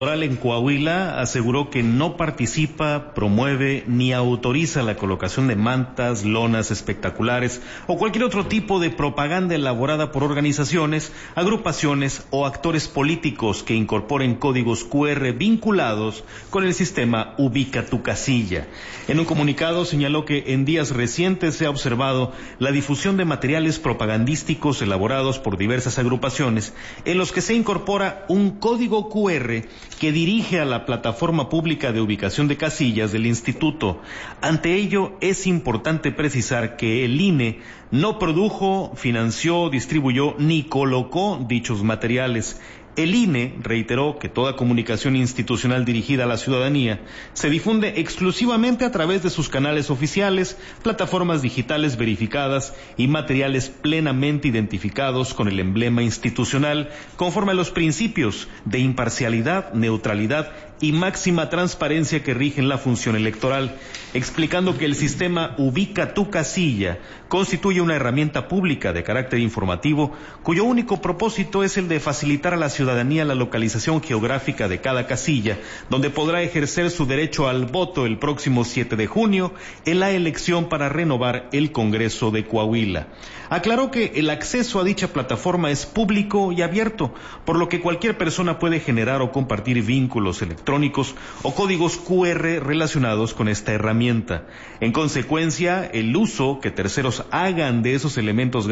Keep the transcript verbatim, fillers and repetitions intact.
En Coahuila aseguró que no participa, promueve ni autoriza la colocación de mantas, lonas espectaculares o cualquier otro tipo de propaganda elaborada por organizaciones, agrupaciones o actores políticos que incorporen códigos cu erre vinculados con el sistema Ubica tu Casilla. En un comunicado señaló que en días recientes se ha observado la difusión de materiales propagandísticos elaborados por diversas agrupaciones en los que se incorpora un código cu erre que dirige a la plataforma pública de ubicación de casillas del instituto. Ante ello, es importante precisar que el I N E no produjo, financió, distribuyó ni colocó dichos materiales. El I N E reiteró que toda comunicación institucional dirigida a la ciudadanía se difunde exclusivamente a través de sus canales oficiales, plataformas digitales verificadas y materiales plenamente identificados con el emblema institucional, conforme a los principios de imparcialidad, neutralidad y máxima transparencia que rigen la función electoral, explicando que el sistema Ubica tu Casilla constituye una herramienta pública de carácter informativo cuyo único propósito es el de facilitar a la ciudadanía la localización geográfica de cada casilla, donde podrá ejercer su derecho al voto el próximo siete de junio en la elección para renovar el Congreso de Coahuila. Aclaró que el acceso a dicha plataforma es público y abierto, por lo que cualquier persona puede generar o compartir vínculos electrónicos o códigos cu erre relacionados con esta herramienta. En consecuencia, el uso que terceros hagan de esos elementos